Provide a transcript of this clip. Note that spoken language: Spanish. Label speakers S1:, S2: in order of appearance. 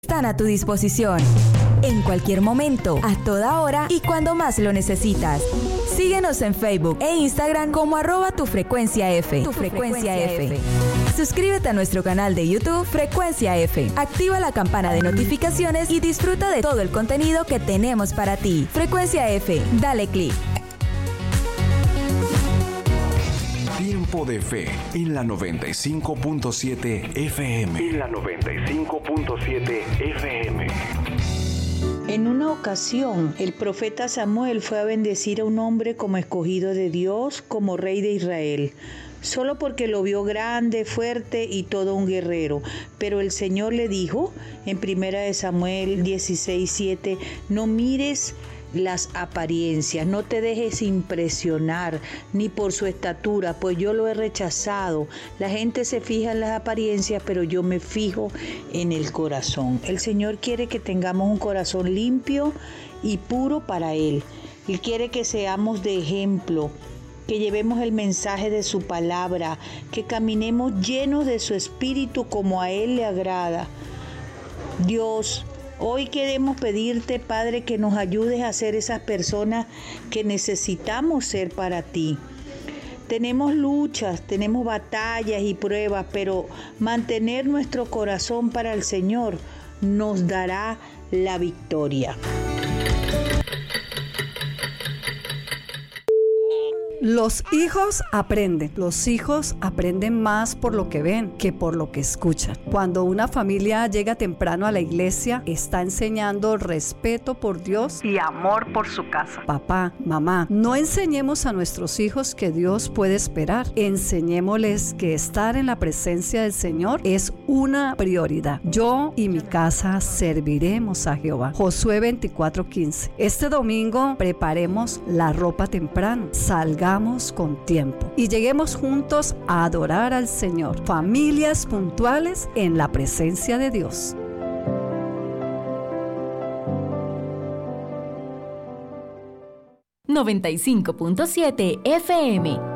S1: están a tu disposición. En cualquier momento, a toda hora y cuando más lo necesitas. Síguenos en Facebook e Instagram como @tufrecuenciaF. Tu Frecuencia F. Suscríbete a nuestro canal de YouTube Frecuencia F. Activa la campana de notificaciones y disfruta de todo el contenido que tenemos para ti. Frecuencia F. Dale clic.
S2: Tiempo de Fe en la 95.7 FM. En la 95.7 FM.
S3: En una ocasión, el profeta Samuel fue a bendecir a un hombre como escogido de Dios, como rey de Israel, solo porque lo vio grande, fuerte y todo un guerrero. Pero el Señor le dijo, en 1 Samuel 16:7, no mires las apariencias, no te dejes impresionar ni por su estatura, pues yo lo he rechazado. La gente se fija en las apariencias, pero yo me fijo en el corazón. El Señor quiere que tengamos un corazón limpio y puro para Él. Él quiere que seamos de ejemplo, que llevemos el mensaje de su palabra, que caminemos llenos de su espíritu como a Él le agrada. Dios, hoy queremos pedirte, Padre, que nos ayudes a ser esas personas que necesitamos ser para ti. Tenemos luchas, tenemos batallas y pruebas, pero mantener nuestro corazón para el Señor nos dará la victoria.
S4: Los hijos aprenden. Los hijos aprenden más por lo que ven que por lo que escuchan. Cuando una familia llega temprano a la iglesia, está enseñando respeto por Dios y amor por su casa. Papá, mamá, no enseñemos a nuestros hijos que Dios puede esperar. Enseñémosles que estar en la presencia del Señor es una prioridad. Yo y mi casa serviremos a Jehová. Josué 24:15. Este domingo preparemos la ropa temprano. Salgamos con tiempo y lleguemos juntos a adorar al Señor. Familias puntuales en la presencia de Dios.
S1: .95.7 FM